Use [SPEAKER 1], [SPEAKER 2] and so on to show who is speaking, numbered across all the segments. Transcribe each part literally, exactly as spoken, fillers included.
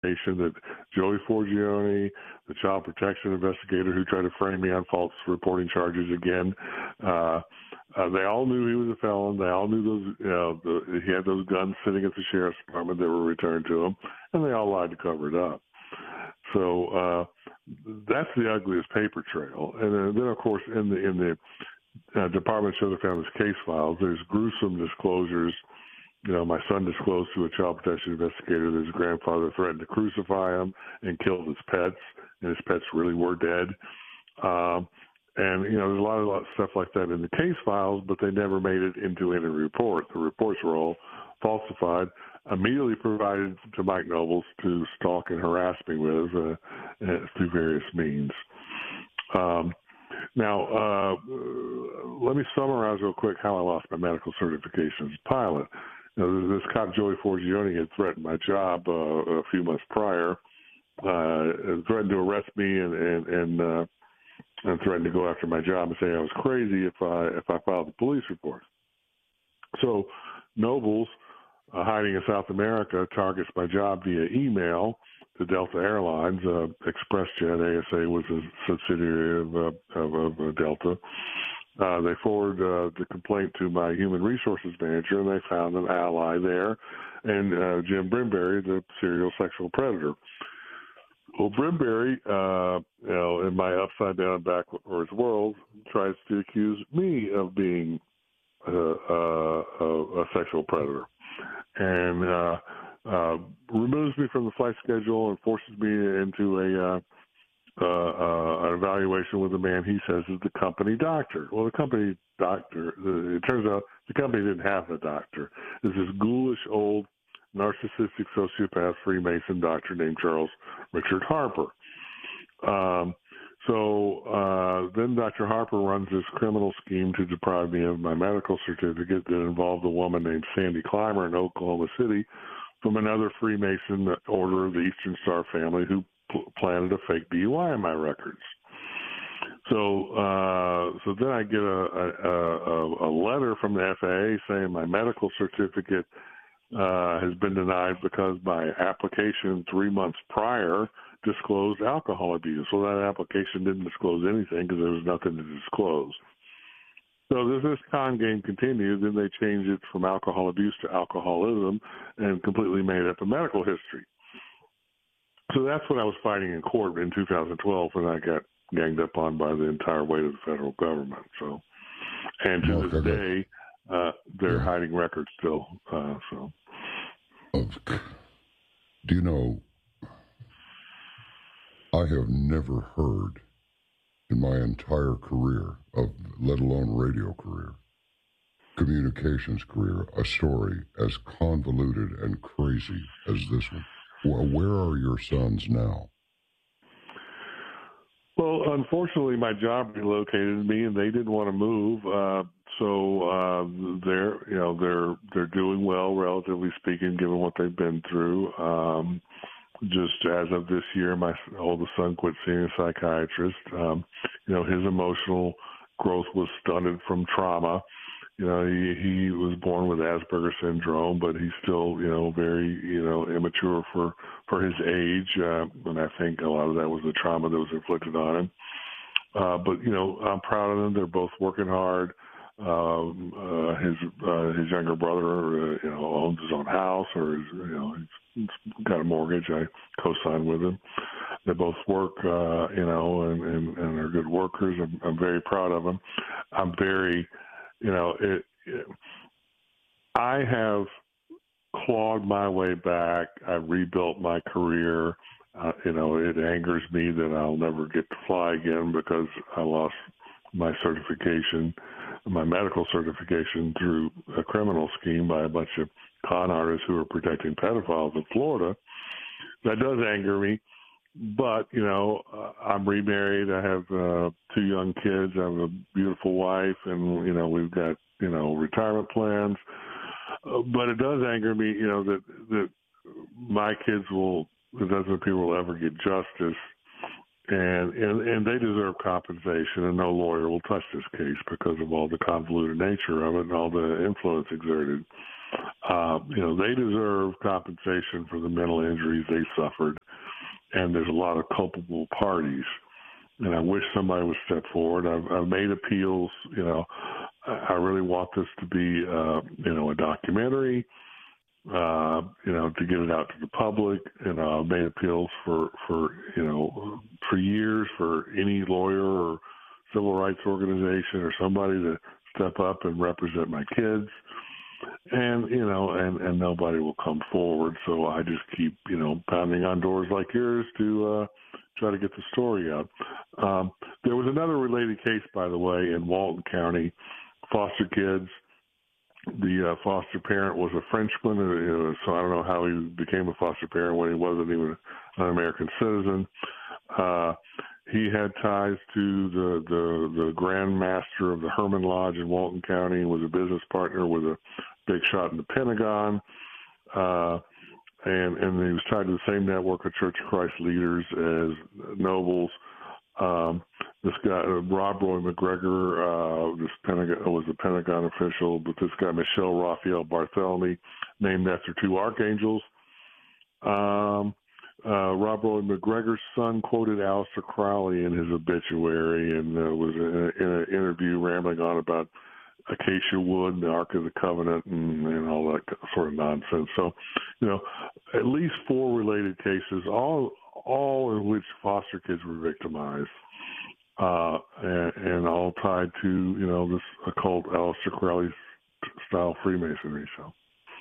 [SPEAKER 1] that Joey Forgione, the child protection investigator who tried to frame me on false reporting charges again, uh, uh, they all knew he was a felon. They all knew those, you know, the, he had those guns sitting at the sheriff's department that were returned to him, and they all lied to cover it up. So uh, that's the ugliest paper trail. And then, then of course, in the in the uh, Department of Children and Families case files, there's gruesome disclosures. You know, my son disclosed to a child protection investigator that his grandfather threatened to crucify him and killed his pets, and his pets really were dead. Um, and, you know, there's a lot, a lot of stuff like that in the case files, but they never made it into any report. The reports were all falsified, immediately provided to Mike Nobles to stalk and harass me with uh, uh, through various means. Um, now, uh, let me summarize real quick how I lost my medical certification as a pilot. You know, this cop, Joey Forgione, had threatened my job uh, a few months prior, uh, threatened to arrest me and and and, uh, and threatened to go after my job and say I was crazy if I if I filed a police report. So Nobles, uh, hiding in South America, targets my job via email to Delta Airlines. Uh, ExpressJet A S A was a subsidiary of, uh, of, of uh, Delta. Uh, they forward uh, the complaint to my human resources manager, and they found an ally there, and uh, Jim Brimberry, the serial sexual predator. Well, Brimberry, uh, you know, in my upside down backwards world, tries to accuse me of being uh, uh, a, a sexual predator, and uh, uh, removes me from the flight schedule and forces me into a uh, Uh, uh, an evaluation with a man he says is the company doctor. Well, the company doctor, uh, it turns out the company didn't have a doctor. There's this ghoulish old narcissistic sociopath Freemason doctor named Charles Richard Harper. Um, so uh, then Doctor Harper runs this criminal scheme to deprive me of my medical certificate that involved a woman named Sandy Clymer in Oklahoma City from another Freemason order of the Eastern Star family who planted a fake D U I in my records. So, uh, so then I get a, a, a letter from the F A A saying my medical certificate uh, has been denied because my application three months prior disclosed alcohol abuse. Well, that application didn't disclose anything because there was nothing to disclose. So this, this con game continued. Then they changed it from alcohol abuse to alcoholism and completely made up a medical history. So that's what I was fighting in court in two thousand twelve when I got ganged up on by the entire weight of the federal government. So, and to
[SPEAKER 2] Mark,
[SPEAKER 1] this
[SPEAKER 2] got,
[SPEAKER 1] day, uh, they're
[SPEAKER 2] yeah.
[SPEAKER 1] hiding records still. Uh, so,
[SPEAKER 2] do you know? I have never heard in my entire career, of let alone radio career, communications career, a story as convoluted and crazy as this one. Well, where are your sons now?
[SPEAKER 1] Well, unfortunately, my job relocated me, and they didn't want to move. Uh, so uh, they're, you know, they're they're doing well, relatively speaking, given what they've been through. Um, just as of this year, my oldest son quit seeing a psychiatrist. Um, you know, his emotional growth was stunted from trauma. You know, he, he was born with Asperger's syndrome, but he's still, you know, very, you know, immature for, for his age. Uh, and I think a lot of that was the trauma that was inflicted on him. Uh, but, you know, I'm proud of them. They're both working hard. Um, uh, his uh, his younger brother, uh, you know, owns his own house, or is, you know, he's, he's got a mortgage. I co-signed with him. They both work, uh, you know, and, and, and are good workers. I'm, I'm very proud of them. I'm very, you know, it, it, I have clawed my way back. I've rebuilt my career. Uh, you know, it angers me that I'll never get to fly again because I lost my certification, my medical certification, through a criminal scheme by a bunch of con artists who are protecting pedophiles in Florida. That does anger me. But, you know, uh, I'm remarried. I have uh, two young kids. I have a beautiful wife, and, you know, we've got, you know, retirement plans. Uh, but it does anger me, you know, that, that my kids will, that doesn't people will ever get justice and, and and they deserve compensation, and no lawyer will touch this case because of all the convoluted nature of it and all the influence exerted. Uh, you know, they deserve compensation for the mental injuries they suffered, and there's a lot of culpable parties. And I wish somebody would step forward. I've, I've made appeals. You know, I really want this to be, uh, you know, a documentary. Uh, you know, to get it out to the public. And I've made appeals for, for, you know, for years for any lawyer or civil rights organization or somebody to step up and represent my kids. And, you know, and, and nobody will come forward. So I just keep, you know, pounding on doors like yours to uh, try to get the story out. Um, there was another related case, by the way, in Walton County, foster kids. The uh, foster parent was a Frenchman, uh, so I don't know how he became a foster parent when he wasn't even an American citizen. Uh, he had ties to the, the, the Grand Master of the Herman Lodge in Walton County and was a business partner with a big shot in the Pentagon. Uh, and, and he was tied to the same network of Church of Christ leaders as Nobles. Um, this guy, uh, Rob Roy McGregor, uh, this Pentagon, was a Pentagon official, but this guy, Michelle Raphael Barthélemy, named after two archangels. Um, uh, Rob Roy McGregor's son quoted Aleister Crowley in his obituary and uh, was in, a, in an interview rambling on about acacia wood and the Ark of the Covenant and, and all that sort of nonsense. So, you know, at least four related cases, all all in which foster kids were victimized, uh, and, and all tied to, you know, this occult Aleister Crowley style Freemasonry. So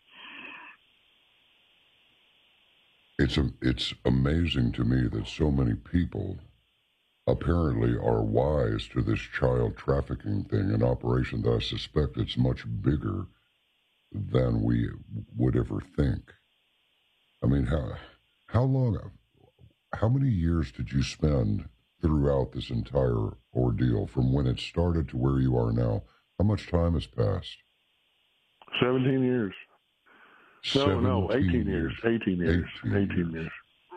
[SPEAKER 2] it's a, it's amazing to me that so many people apparently are wise to this child trafficking thing, an operation that I suspect it's much bigger than we would ever think. I mean, how how long, how many years did you spend throughout this entire ordeal, from when it started to where you are now? How much time has passed?
[SPEAKER 1] Seventeen years. No, no, eighteen years. Eighteen years.
[SPEAKER 2] eighteen,
[SPEAKER 1] eighteen years.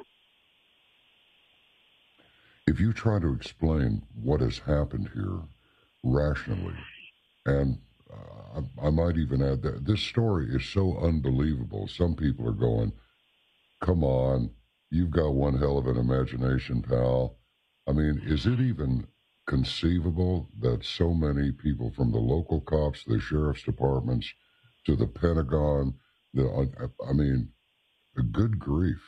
[SPEAKER 2] If you try to explain what has happened here rationally, and uh, I, I might even add that this story is so unbelievable, some people are going, come on, you've got one hell of an imagination, pal. I mean, is it even conceivable that so many people, from the local cops, the sheriff's departments, to the Pentagon, the, I mean, good grief.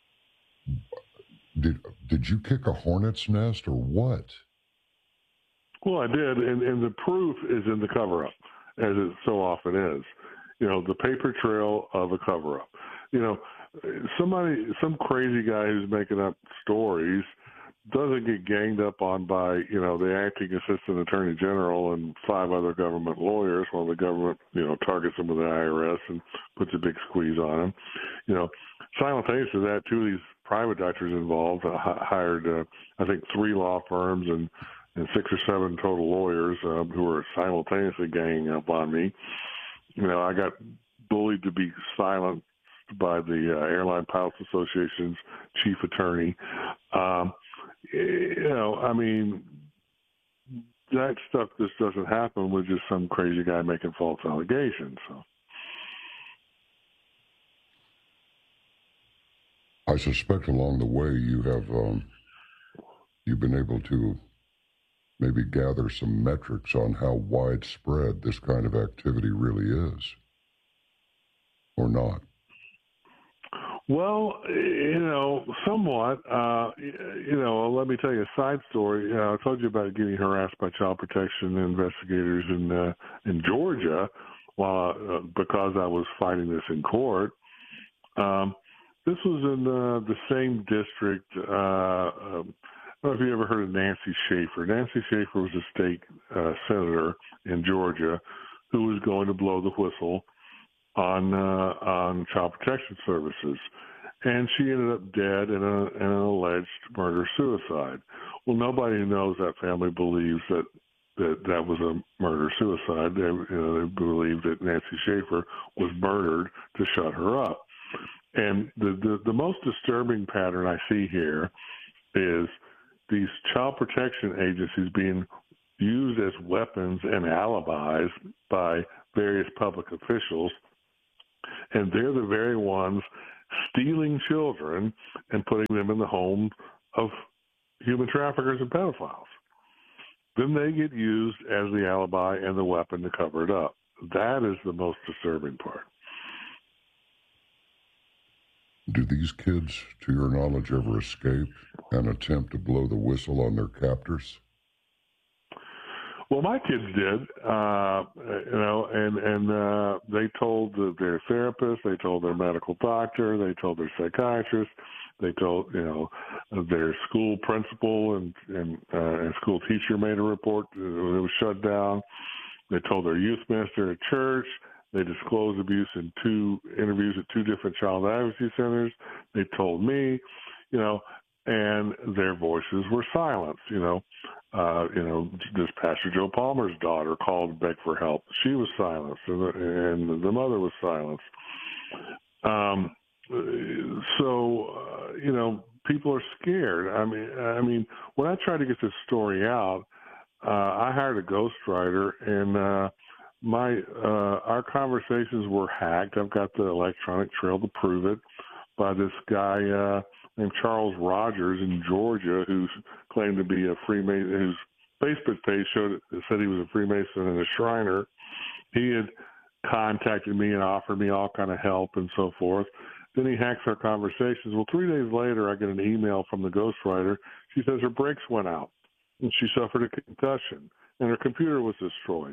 [SPEAKER 2] Did did you kick a hornet's nest or what?
[SPEAKER 1] Well, I did, and, and the proof is in the cover-up, as it so often is. You know, the paper trail of a cover-up. You know, somebody, some crazy guy who's making up stories doesn't get ganged up on by, you know, the acting assistant attorney general and five other government lawyers while the government, you know, targets him with the I R S and puts a big squeeze on him. You know, simultaneous to that, two of these private doctors involved uh, hired, uh, I think, three law firms and, and six or seven total lawyers uh, who were simultaneously ganging up on me. You know, I got bullied to be silent by the uh, Airline Pilots Association's chief attorney. Um, you know, I mean, that stuff just doesn't happen with just some crazy guy making false allegations. So.
[SPEAKER 2] I suspect along the way you have um, you've been able to maybe gather some metrics on how widespread this kind of activity really is, or not.
[SPEAKER 1] Well, you know, somewhat. Uh, you know, let me tell you a side story. Uh, I told you about getting harassed by child protection investigators in uh, in Georgia, while uh, because I was fighting this in court. Um, this was in uh, the same district. Uh, um, I don't know if you ever heard of Nancy Schaefer. Nancy Schaefer was a state uh, senator in Georgia who was going to blow the whistle on uh, on child protection services, and she ended up dead in, a, in an alleged murder-suicide. Well, nobody who knows that family believes that that, that was a murder-suicide. They, you know, they believe that Nancy Schaefer was murdered to shut her up. And the, the, the most disturbing pattern I see here is these child protection agencies being used as weapons and alibis by various public officials, and they're the very ones stealing children and putting them in the home of human traffickers and pedophiles. Then they get used as the alibi and the weapon to cover it up. That is the most disturbing part.
[SPEAKER 2] Do these kids, to your knowledge, ever escape and attempt to blow the whistle on their captors?
[SPEAKER 1] Well, my kids did, uh, you know, and and uh, they told their therapist, they told their medical doctor, they told their psychiatrist, they told, you know, their school principal and and, uh, and school teacher made a report. It was shut down. They told their youth minister at church. They disclosed abuse in two interviews at two different child advocacy centers. They told me, you know, and their voices were silenced, you know. Uh, you know, this Pastor Joe Palmer's daughter called and begged for help. She was silenced, and the, and the mother was silenced. Um, so, uh, you know, people are scared. I mean, I mean, when I tried to get this story out, uh, I hired a ghostwriter, and uh, my uh, our conversations were hacked. I've got the electronic trail to prove it by this guy uh, named Charles Rogers in Georgia, who's claimed to be a Freemason, whose Facebook page showed it, said he was a Freemason and a Shriner. He had contacted me and offered me all kind of help and so forth. Then he hacks our conversations. Well, three days later, I get an email from the ghostwriter. She says her brakes went out and she suffered a concussion and her computer was destroyed.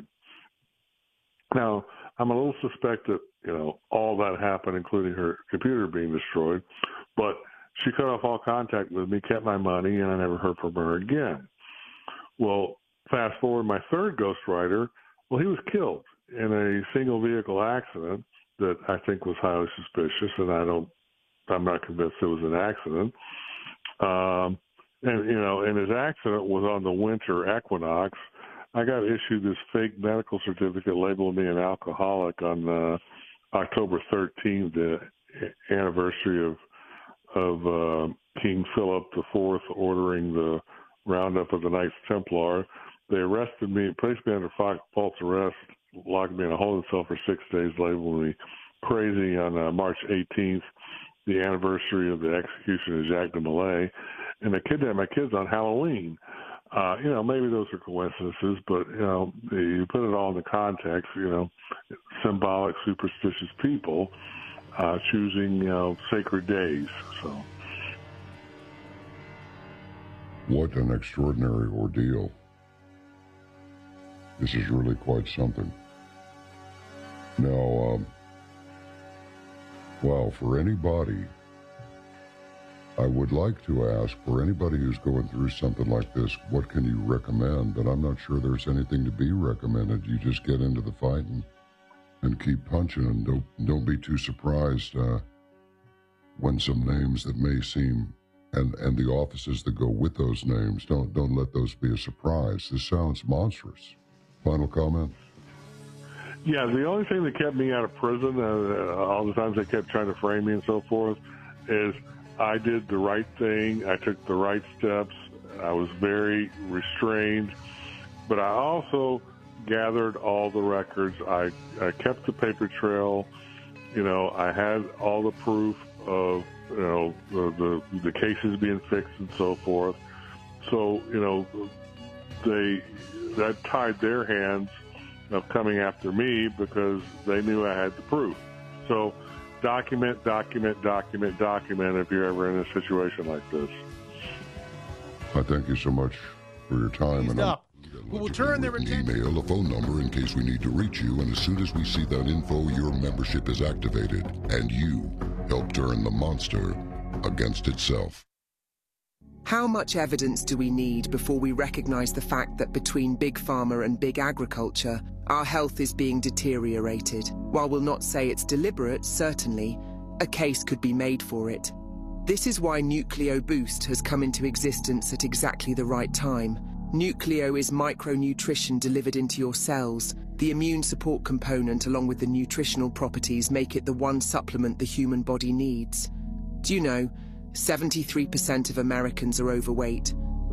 [SPEAKER 1] Now, I'm a little suspect that, you know, all that happened, including her computer being destroyed, but she cut off all contact with me, kept my money, and I never heard from her again. Well, fast forward, my third ghostwriter, well, he was killed in a single vehicle accident that I think was highly suspicious, and I don't, I'm not convinced it was an accident. Um, and, you know, and his accident was on the winter equinox. I got issued this fake medical certificate labeling me an alcoholic on uh, October thirteenth, the anniversary of of uh, King Philip the Fourth ordering the roundup of the Knights Templar. They arrested me, placed me under false arrest, locked me in a holding cell for six days, labeled me crazy on uh, March eighteenth, the anniversary of the execution of Jacques de Molay, and they kidnapped my kids on Halloween. Uh, you know, maybe those are coincidences, but, you know, you put it all in the context, you know, symbolic, superstitious people uh, choosing, you know, sacred days, so.
[SPEAKER 2] What an extraordinary ordeal. This is really quite something. Now, um, well, for anybody, I would like to ask, for anybody who's going through something like this, what can you recommend? But I'm not sure there's anything to be recommended. You just get into the fight and, and keep punching, and don't, don't be too surprised uh, when some names that may seem, and, and the offices that go with those names, don't, don't let those be a surprise. This sounds monstrous. Final comment?
[SPEAKER 1] Yeah, the only thing that kept me out of prison, uh, all the times they kept trying to frame me and so forth, is I did the right thing. I took the right steps. I was very restrained, but I also gathered all the records. I, I kept the paper trail. You know, I had all the proof of, you know, the, the, the cases being fixed and so forth. So, you know, they, that tied their hands of coming after me because they knew I had the proof. So, document, document, document, document if you're ever in a situation like this.
[SPEAKER 2] I thank you so much for your time.
[SPEAKER 3] And we will turn their attention.
[SPEAKER 2] Email, a phone number in case we need to reach you, and as soon as we see that info, your membership is activated, and you help turn the monster against itself.
[SPEAKER 4] How much evidence do we need before we recognize the fact that between big pharma and big agriculture, our health is being deteriorated? While we'll not say it's deliberate, certainly, a case could be made for it. This is why Nucleo Boost has come into existence at exactly the right time. Nucleo is micronutrition delivered into your cells. The immune support component, along with the nutritional properties, make it the one supplement the human body needs. Do you know, seventy-three percent of Americans are overweight.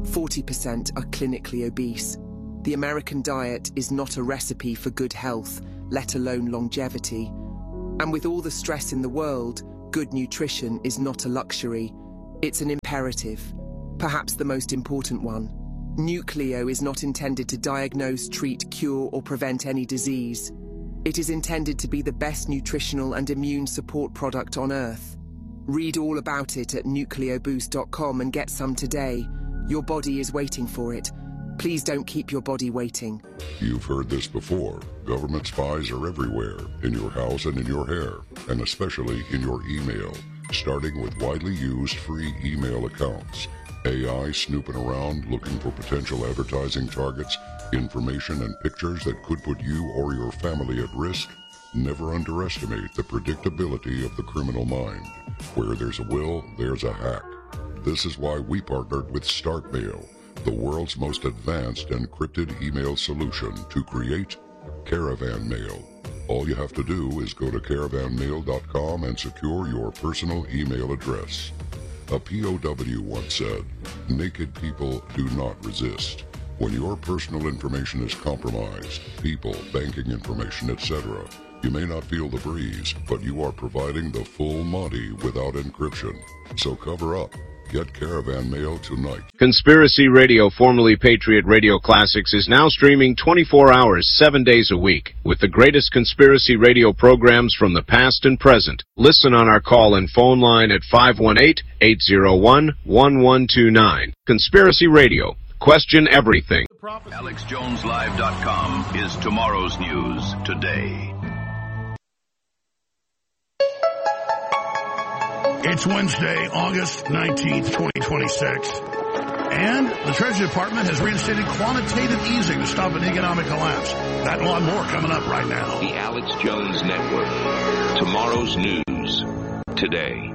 [SPEAKER 4] forty percent are clinically obese. The American diet is not a recipe for good health, let alone longevity. And with all the stress in the world, good nutrition is not a luxury. It's an imperative, perhaps the most important one. Nucleo is not intended to diagnose, treat, cure, or prevent any disease. It is intended to be the best nutritional and immune support product on Earth. Read all about it at nucleo boost dot com and get some today. Your body is waiting for it. Please don't keep your body waiting.
[SPEAKER 2] You've heard this before. Government spies are everywhere, in your house and in your hair, and especially in your email, starting with widely used free email accounts. A I snooping around looking for potential advertising targets, information and pictures that could put you or your family at risk. Never underestimate the predictability of the criminal mind. Where there's a will, there's a hack. This is why we partnered with StartMail, the world's most advanced encrypted email solution, to create Caravan Mail. All you have to do is go to caravan mail dot com and secure your personal email address. A P O W once said, "Naked people do not resist." When your personal information is compromised, people, banking information, et cetera, you may not feel the breeze, but you are providing the full Monty without encryption. So cover up. Get Caravan Mail tonight.
[SPEAKER 5] Conspiracy Radio, formerly Patriot Radio Classics, is now streaming twenty-four hours, seven days a week, with the greatest conspiracy radio programs from the past and present. Listen on our call-in phone line at five one eight, eight zero one, one one two nine. Conspiracy Radio. Question everything.
[SPEAKER 6] Alex Jones Live dot com is tomorrow's news today.
[SPEAKER 3] It's Wednesday, August nineteenth, twenty twenty-six. And the Treasury Department has reinstated quantitative easing to stop an economic collapse. That and a lot more coming up right now.
[SPEAKER 7] The Alex Jones Network. Tomorrow's news today.